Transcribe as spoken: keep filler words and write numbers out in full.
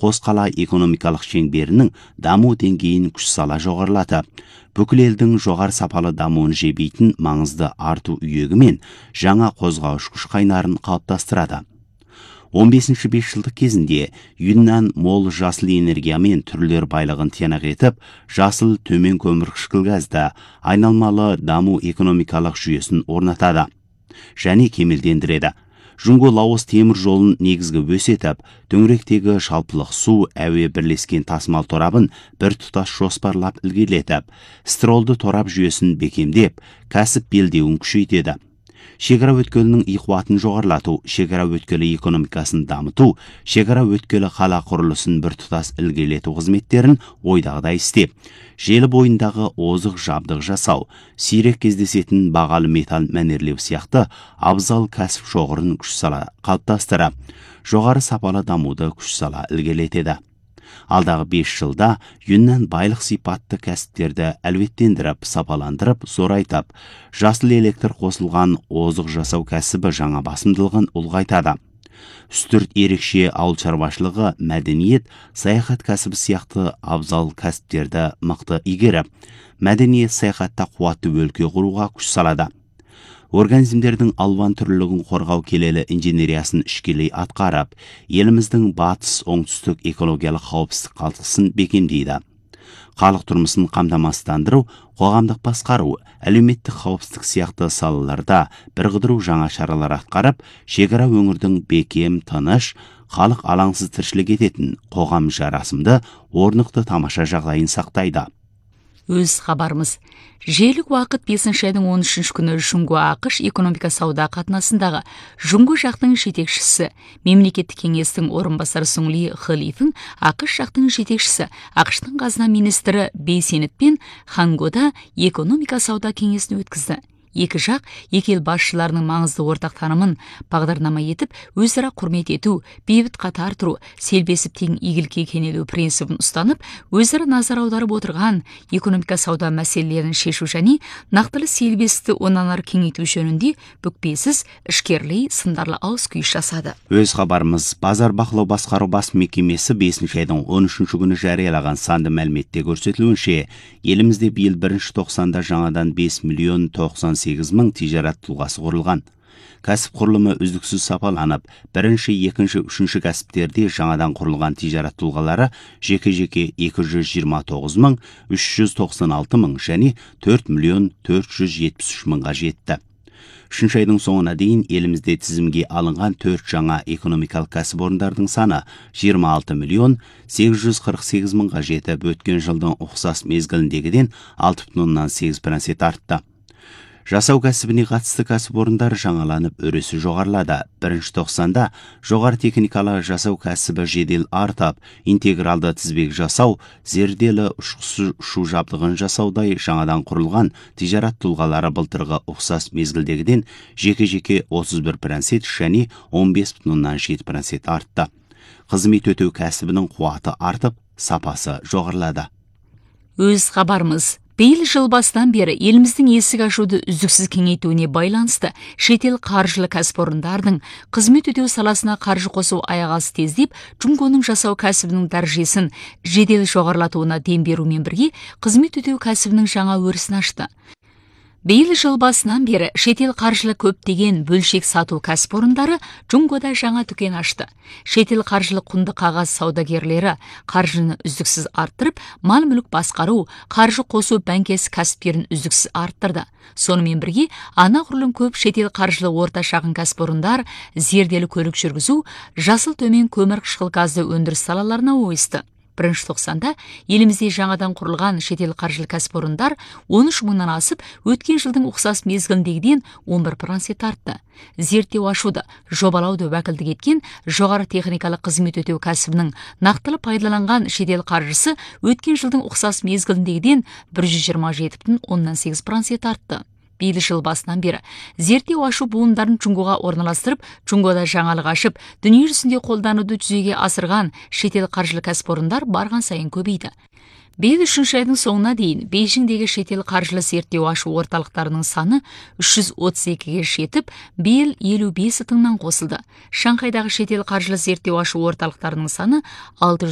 қос қала экономикалық шеңберінің даму деңгейін күш сала жоғарылатып, бүкіл елдің жоғары сапалы дамуын жебейтін маңызды арту үйегі мен жаңа қозғауыш күш қайнарын қалыптастырады. он бесінші бесжылдық кезінде Юннан мол жасыл энергия мен түрлер байлығын тиянақ етіп, жасыл төмен көмірқышқыл газда айналмалы даму экономикалық жүйесін орнатады және кемелдендіреді. Жұңго Лаос темір жолын негізгі өсетіп, төңіректегі шалпылық су, әуе бірлескен тасымал торабын бір тұтас жоспарлап ілгерілетіп, стролды торап жүйесін бекемдеп, кәсіп белдеуін күшейтеді. Шекара өткелінің иқуатын жоғарлату, шекара өткелі экономикасын дамыту, шекара өткелі қала құрылысын бір тұтас ілгерілету қызметтерін ойдағыдай істеп, желі бойындағы озық жабдық жасау, сирек кездесетін бағалы металл мәнерлеу сияқты абзал кәсіп шоғырын күш сала қалыптастырып, жоғары сапалы дамуды күш сала ілгерілетеді. Алдағы бес жылда Юннан байлық сипатты кәсіптерді әлеуеттендіріп, сапаландырып, зорайтып, жасыл электр қосылған озық жасау кәсібі жаңа басымдылығын ұлғайтады. Үстірт ерекше ауыл шаруашылығы, мәдениет, саяхат кәсібі сияқты абзал кәсіптерді мықты игеріп, мәдениет саяхатта қуатты өлке құруға күш салады. Организмдердің алуан түрлілігін қорғау келелі инженериясын ішкелей атқарып, еліміздің батыс оңтүстік экологиялық қауіпсіздік қалтқысын бекемдейді. Халық тұрмысын қамтамасыздандыру, қоғамдық басқару, әлеуметтік қауіпсіздік сияқты салаларда бірқыдыру жаңа шаралар атқарып, шекара өңірдің бекем, тыныш, халық алаңсыз тіршілік ететін қоғам жарасымды, орнықты тамаша жағдайын сақтайды. Өз хабарымыз. Желік уақыт бесінші айдың он үшінші күні Жұңго ақш экономика сауда қатынасындағы Жұңго жақтың жетекшісі, мемлекеттік кеңестің орынбасары Сұңли Хылифың ақш жақтың жетекшісі, ақштың қазына министрі Бейсенет пен Хангода экономика сауда кеңесін өткізді. Екі жақ екі ел басшыларының маңызды ортақ танымын бағдарлама етіп, өзара құрмет ету, бейбіт қатар тұру, селбесіп тең игілікке кенелу принципін ұстанып, өзара назар аударып отырған экономика сауда мәселелерін шешу және нақтылы селбесті онан ары кеңейту жөнінде бүкпесіз, ішкерлей, сындарлы ауыз күйіс жасады. Өз хабарымыз. Базар бақылау басқару бас мекемесі бесінші айдың он үшінші күні жариялаған санды мәліметте көрсетілуінше, елімізде биыл бірінші тоқсанда жаңадан бес миллион тоқсан сегіз мың тижарат тұлғасы құрылған. Кәсіп құрылымы үздіксіз сапаланып, бірінші, екінші, үшінші кәсіптерде жаңадан құрылған тижарат тұлғалары жеке-жеке екі жүз жиырма тоғыз мың үш жүз тоқсан алты мың және төрт миллион төрт жүз жетпіс үш мыңға жетті. Үшінші айдың соңына дейін елімізде тізімге алынған төрт жаңа экономикалық кәсіпорындардың саны жиырма алты миллион сегіз жүз қырық сегіз мыңға жетіп, өткен жылдың ұқсас мезгіліндегіден алты бүтін оннан сегіз процент артты. Жасау кәсібіне қатысты кәсіпорындар жаңаланып, өресі жоғарылады. Бірінші тоқсанда жоғары техникалы жасау кәсібі жедел артып, интегралды тізбек жасау, зерделі ұшқысы ұшу жабдығын жасаудай жаңадан құрылған тижарат тұлғалары былтырғы ұқсас мезгілдегіден жеке-жеке отыз бір процент және он бес бүтін оннан жеті процент артты. Қызмет өтеу кәсібінің қуаты артып, сапасы жоғарылады. Өз хабарымыз. Биыл жыл басынан бері еліміздің есік ашуды үздіксіз кеңейтуіне байланысты шетел қаржылы кәсіпорындардың қызмет өтеу саласына қаржы қосу аяғасы тездеп, Жұңгоның жасау кәсібінің дәрежесін жедел жоғарылатуына дем берумен бірге қызмет өтеу кәсібінің жаңа өрісін ашты. Биыл жыл басынан бері шетел қаржылы көптеген бөлшек сату кәсіпорындары Жұңгода жаңа дүкен ашты. Шетел қаржылы құнды қағаз саудагерлері қаржыны үздіксіз арттырып, мал-мүлік басқару, қаржы қосу бәңкесі кәсіптерін үздіксіз арттырды. Сонымен бірге, анағұрлым көп шетел қаржылы орта шағын кәсіпорындар зерделі көлік жүргізу, жасыл төмен көмірқышқыл газды өндіріс салаларына ойысты. Бірінші тоқсанда елімізде жаңадан құрылған шетел қаржылы кәсіпорындар он үш мыңнан асып, өткен жылдың ұқсас мезгіліндегіден он бір процент артты. Зерттеу ашуды, жобалауды уәкілдік еткен жоғары техникалық қызмет өтеу кәсібінің нақтылы пайдаланған шетел қаржысы өткен жылдың ұқсас мезгіліндегіден бір жүз жиырма жеті бүтін оннан сегіз процент артты. Биыл жыл басынан бері зерттеу ашу буындарын Жұңгоға орналастырып, Жұңгода жаңалық ашып, дүние жүзінде қолдануды жүзеге асырған шетел қаржылы кәсіпорындар барған сайын көбейді. Биыл үшінші айдың соңына дейін Бейжіңдегі шетел қаржылы зерттеу ашу орталықтарының саны үш жүз отыз екіге жетіп, биыл елу бес тыңнан қосылды. Шанхайдағы шетел қаржылы зерттеу ашу орталықтарының саны алты жүз